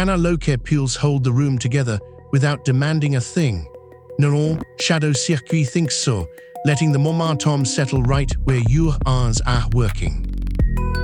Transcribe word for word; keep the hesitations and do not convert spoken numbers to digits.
Can our low-care pulls hold the room together without demanding a thing? Non, Shadow Circuit thinks so, letting the momentum settle right where your eyes are working.